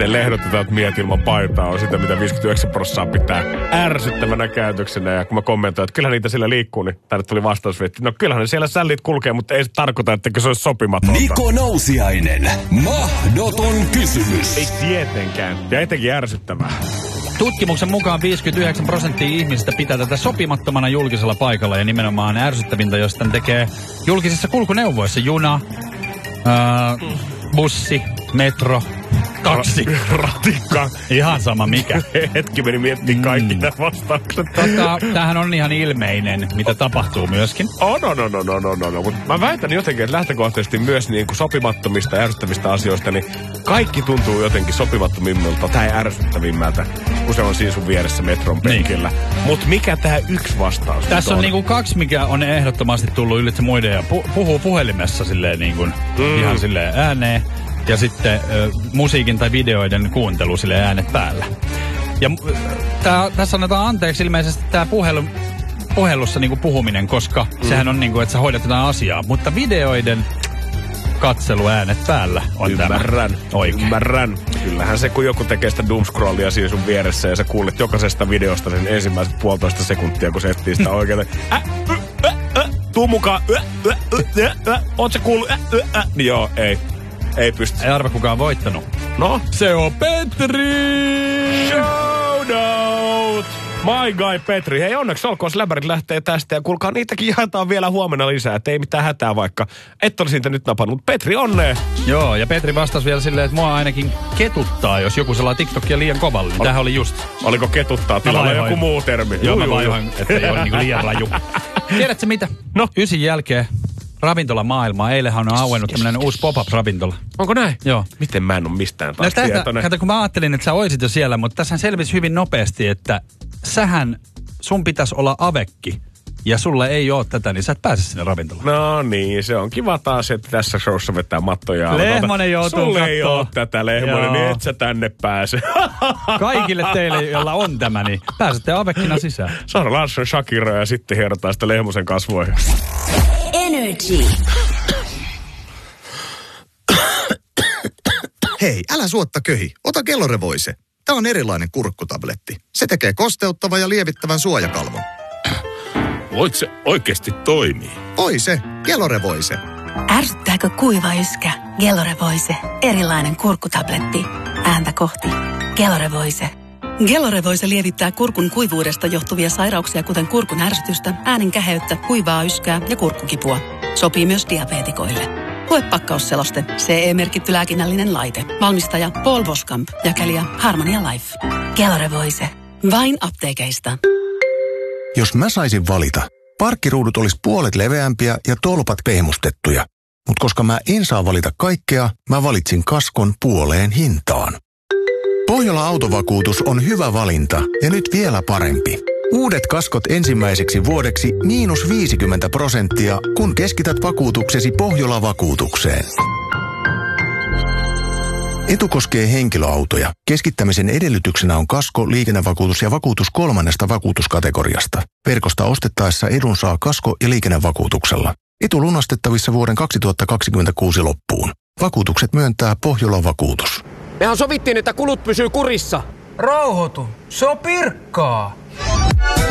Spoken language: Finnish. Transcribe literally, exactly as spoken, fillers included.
edelleen ehdotetaan, että miehet ilman paitaa on sitä, mitä viisikymmentäyhdeksän prosenttia pitää ärsyttävänä käytöksenä. Ja kun mä kommentoin, että kyllähän niitä siellä liikkuu, niin tänne tuli vastausviesti. No kyllähän ne siellä sällit kulkee, mutta ei se tarkoita, että se olisi sopimatonta. Niko Nousiainen. Mahdoton kysymys. Ei tietenkään. Ja etenkin ärsyttävää. Tutkimuksen mukaan viisikymmentäyhdeksän prosenttia ihmisistä pitää tätä sopimattomana julkisella paikalla ja nimenomaan ärsyttävintä, jos tämän tekee julkisissa kulkuneuvoissa. Juna, ää, bussi, metro, taksi, ratikka. Ihan sama mikä. Hetki meni miettimään kaikki mm. nämä vastaukset. Tota, tämähän on ihan ilmeinen, mitä tapahtuu myöskin. Oh, no, no, no, no, no, no, no. Mutta mä väitän jotenkin, että lähtökohtaisesti myös niin kuin sopimattomista ja ärsyttävistä asioista, niin kaikki tuntuu jotenkin sopimattomimmilta tai ärsyttävimmältä, kun se on siinä sun vieressä metron penkillä. Niin. Mutta mikä tää yksi vastaus tässä on? on niinku kaksi, mikä on ehdottomasti tullut ylitse muiden ja pu- puhuu puhelimessa silleen niin kuin mm. ihan silleen ääneen. Ja sitten ö, musiikin tai videoiden kuuntelu sille äänet päällä. Ja tää, tässä annetaan anteeksi ilmeisesti tämä puhelu, puhelussa niinku puhuminen, koska mm. sehän on niinku, että sä hoidat jotain asiaa. Mutta videoiden katselu äänet päällä on Ymmärrän, tämä oikein. Ymmärrän. Kyllähän se, kun joku tekee sitä doomscrollia siinä sun vieressä ja sä kuulet jokaisesta videosta sen ensimmäiset puolitoista sekuntia, kun se etsii sitä oikein. Äh, äh, äh, äh, tuu mukaan. Äh, äh, äh, äh, oot sä kuullut? Äh, äh, äh. Niin joo, ei. Ei pysty. Ei arva kukaan voittanut. No? Se on Petri! Shout out! My guy Petri. Hei, onneksi olkoon, läbärit lähtee tästä. Ja kuulkaa, niitäkin jaetaan vielä huomenna lisää. Et ei mitään hätää vaikka. Et olisi niitä nyt napannut. Petri, onnea! Joo, ja Petri vastasi vielä silleen, että mua ainakin ketuttaa, jos joku selaa TikTokia liian kovalle. Ol... Tämähän oli just. Oliko ketuttaa tilalla joku muu termi? Joo, mä vaihoin, että ei ole niinku liian raju. Tiedätkö mitä? No? Ysin jälkeen ravintolamaailmaa. Eilenhän on auennut yes, tämmönen yes. uusi pop-up-ravintola. Onko näin? Joo. Miten mä en ole mistään taas no tietoinen? Kato, kun mä ajattelin, että sä oisit jo siellä, mutta tässä selvisi hyvin nopeasti, että sähän, sun pitäisi olla avekki. Ja sulle ei ole tätä, niin sä et pääse sinne ravintolaan. No niin, se on kiva taas, että tässä showssa vetää mattoja. Lehmonen joutuu Sulle kattoo. ei ole tätä, Lehmonen, Joo. niin et sä tänne pääse. Kaikille teille, joilla on tämä, niin pääsette avekkina sisään. Sara Larsson, Shakira ja sitten hierotaan sitä Lehmosen kasvoihin. Energy. Hei, älä suotta köhi. Ota Kellorevoise. Tämä on erilainen kurkkutabletti. Se tekee kosteuttavan ja lievittävän suojakalvon. Voit se oikeasti toimii? Voi se. Kellorevoise. Ärsyttääkö kuiva yskä? Kellorevoise. Erilainen kurkkutabletti. Ääntä kohti. Kellorevoise. Kellorevoise lievittää kurkun kuivuudesta johtuvia sairauksia, kuten kurkun ärsytystä, äänen käheyttä, kuivaa yskää ja kurkkukipua. Sopii myös diabeetikoille. Lue pakkausseloste. C E-merkitty lääkinnällinen laite. Valmistaja Paul Voskamp. Jakelija Harmonia Life. Kellorevoise. Vain apteekeista. Jos mä saisin valita, parkkiruudut olisi puolet leveämpiä ja tolpat pehmustettuja. Mutta koska mä en saa valita kaikkea, mä valitsin kaskon puoleen hintaan. Pohjola Autovakuutus on hyvä valinta ja nyt vielä parempi. Uudet kaskot ensimmäiseksi vuodeksi miinus viisikymmentä prosenttia, kun keskität vakuutuksesi Pohjola-vakuutukseen. Etu koskee henkilöautoja. Keskittämisen edellytyksenä on kasko, liikennevakuutus ja vakuutus kolmannesta vakuutuskategoriasta. Verkosta ostettaessa edun saa kasko- ja liikennevakuutuksella. Etu lunastettavissa vuoden kaksituhattakaksikymmentäkuusi loppuun. Vakuutukset myöntää Pohjola-vakuutus. Mehän sovittiin, että kulut pysyy kurissa. Rauhoitu. Se on pirkkaa.